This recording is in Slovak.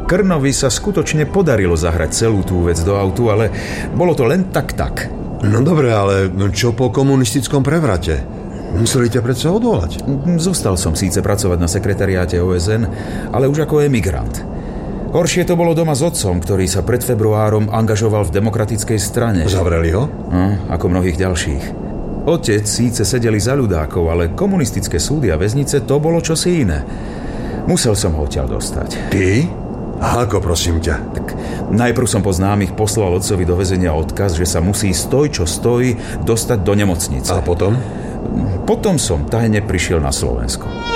Krnovi sa skutočne podarilo zahrať celú tú vec do autu, ale bolo to len tak. No dobre, ale čo po komunistickom prevrate? Museli ťa predsa odvolať. Zostal som síce pracovať na sekretariáte OSN, ale už ako emigrant. Horšie to bolo doma s otcom, ktorý sa pred februárom angažoval v demokratickej strane. Zavreli ho? Ako mnohých ďalších. Otec síce sedeli za ľudákov, ale komunistické súdy a väznice to bolo čosi iné. Musel som ho odtiaľ dostať. Ty? A ako, prosím ťa? Tak najprv som po známych poslal otcovi do väzenia odkaz, že sa musí stoj čo stoj dostať do nemocnice. A potom? Potom som tajne prišiel na Slovensko.